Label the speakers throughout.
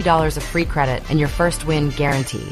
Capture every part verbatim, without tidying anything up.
Speaker 1: dollars of free credit and your first win guaranteed.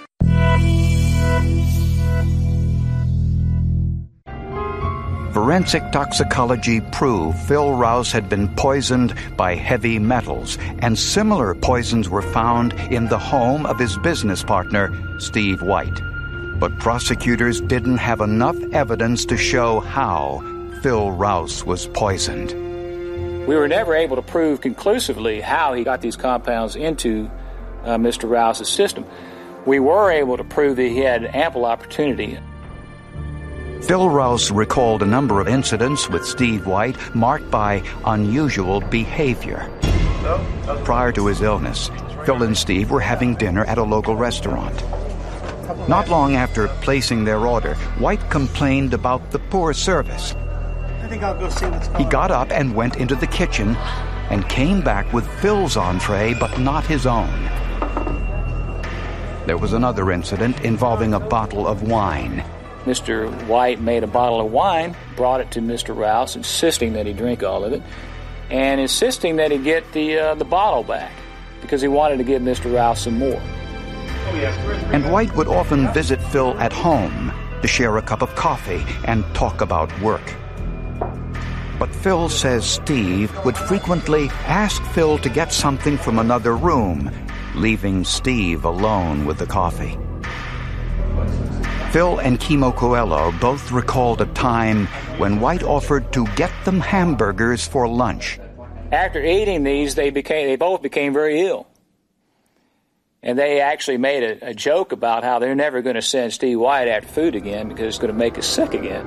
Speaker 2: Forensic toxicology proved Phil Rouse had been poisoned by heavy metals, and similar poisons were found in the home of his business partner, Steve White. But prosecutors didn't have enough evidence to show how Phil Rouse was poisoned.
Speaker 3: We were never able to prove conclusively how he got these compounds into uh, Mister Rouse's system. We were able to prove that he had ample opportunity.
Speaker 2: Phil Rouse recalled a number of incidents with Steve White marked by unusual behavior. Prior to his illness, Phil and Steve were having dinner at a local restaurant. Not long after placing their order, White complained about the poor service.
Speaker 4: I think I'll go see what's going on.
Speaker 2: He got up and went into the kitchen and came back with Phil's entree, but not his own. There was another incident involving a bottle of wine.
Speaker 3: Mister White made a bottle of wine, brought it to Mister Rouse, insisting that he drink all of it, and insisting that he get the uh, the bottle back, because he wanted to give Mister Rouse some more.
Speaker 2: And White would often visit Phil at home to share a cup of coffee and talk about work. But Phil says Steve would frequently ask Phil to get something from another room, leaving Steve alone with the coffee. Phil and Kimo Coelho both recalled a time when White offered to get them hamburgers for lunch.
Speaker 3: After eating these, they became they both became very ill. And they actually made a, a joke about how they're never going to send Steve White after food again because it's going to make us sick again.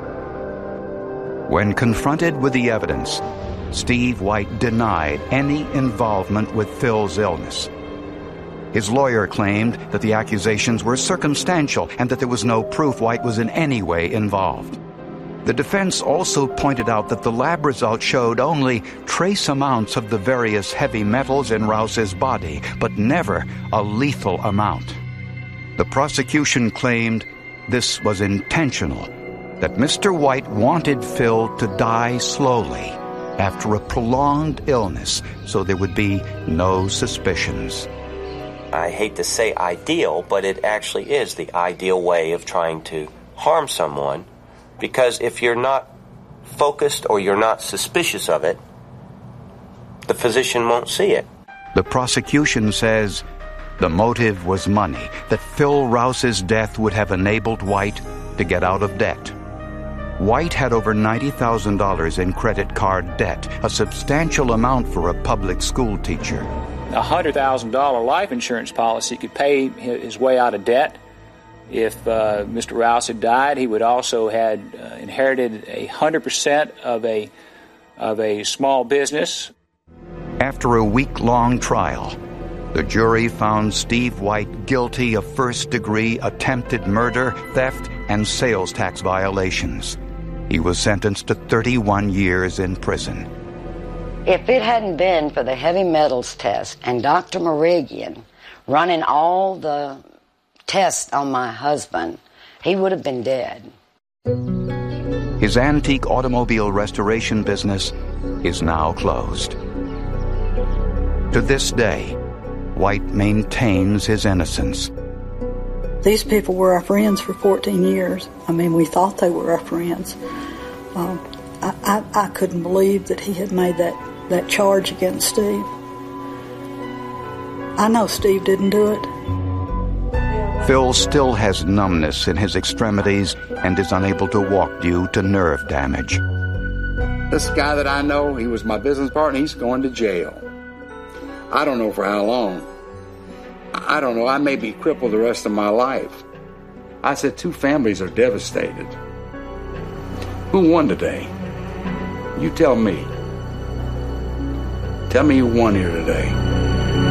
Speaker 2: When confronted with the evidence, Steve White denied any involvement with Phil's illness. His lawyer claimed that the accusations were circumstantial and that there was no proof White was in any way involved. The defense also pointed out that the lab results showed only trace amounts of the various heavy metals in Rouse's body, but never a lethal amount. The prosecution claimed this was intentional, that Mister White wanted Phil to die slowly after a prolonged illness so there would be no suspicions.
Speaker 5: I hate to say ideal, but it actually is the ideal way of trying to harm someone, because if you're not focused or you're not suspicious of it, the physician won't see it.
Speaker 2: The prosecution says the motive was money, that Phil Rouse's death would have enabled White to get out of debt. White had over ninety thousand dollars in credit card debt, a substantial amount for a public school teacher.
Speaker 3: A one hundred thousand dollars life insurance policy could pay his way out of debt. If uh, Mister Rouse had died, he would also had uh, inherited a one hundred percent of a of a small business.
Speaker 2: After a week-long trial, the jury found Steve White guilty of first-degree attempted murder, theft, and sales tax violations. He was sentenced to thirty-one years in prison.
Speaker 6: If it hadn't been for the heavy metals test and Doctor Merigian running all the tests on my husband, he would have been dead.
Speaker 2: His antique automobile restoration business is now closed. To this day, White maintains his innocence.
Speaker 7: These people were our friends for fourteen years. I mean, we thought they were our friends. Um, I, I, I couldn't believe that he had made that, that charge against Steve. I know Steve didn't do it.
Speaker 2: Phil still has numbness in his extremities and is unable to walk due to nerve damage.
Speaker 8: This guy that I know, he was my business partner, he's going to jail. I don't know for how long. I don't know, I may be crippled the rest of my life. I said two families are devastated. Who won today? You tell me. Tell me who won here today.